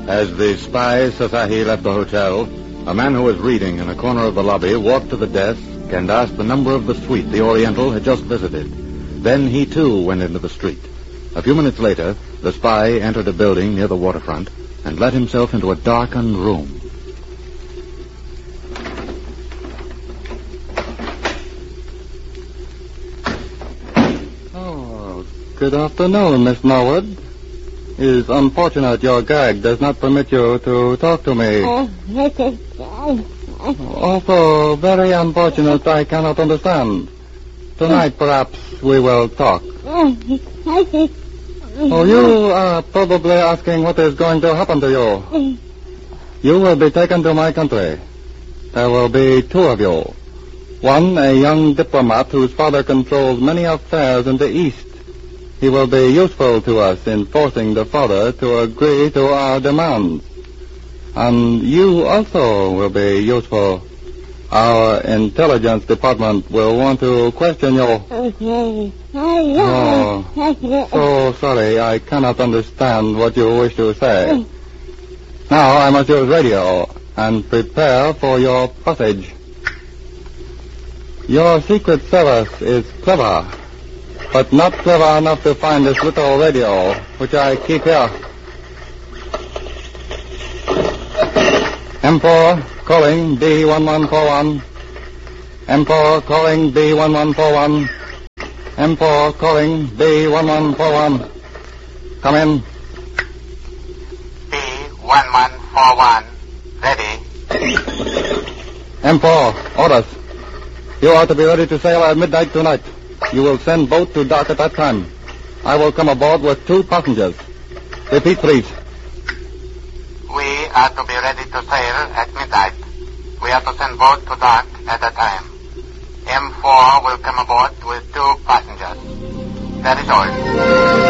As the spy Sasahi left the hotel, a man who was reading in a corner of the lobby walked to the desk and asked the number of the suite the Oriental had just visited. Then he, too, went into the street. A few minutes later, the spy entered a building near the waterfront and let himself into a darkened room. Oh, good afternoon, Miss Norwood. It is unfortunate your gag does not permit you to talk to me. Also, very unfortunate I cannot understand. Tonight, perhaps, we will talk. Oh, you are probably asking what is going to happen to you. You will be taken to my country. There will be two of you. One, a young diplomat whose father controls many affairs in the East. He will be useful to us in forcing the father to agree to our demands. And you also will be useful. Our intelligence department will want to question you. Oh, so sorry, I cannot understand what you wish to say. Now I must use radio and prepare for your passage. Your secret service is clever, but not clever enough to find this little radio, which I keep here. M4 calling B1141. M4 calling B1141. M4 calling B1141. Come in. B1141. Ready. M4, orders. You are to be ready to sail at midnight tonight. You will send boat to dock at that time. I will come aboard with 2 passengers. Repeat, please. We are to be ready to sail at midnight. We are to send boat to dock at that time. M4 will come aboard with 2 passengers. That is all.